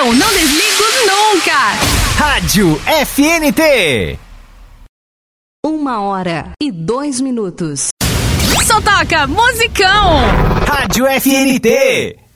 Musicão, não desligo nunca. Rádio FNT. 1h02. Só toca musicão. Rádio FNT.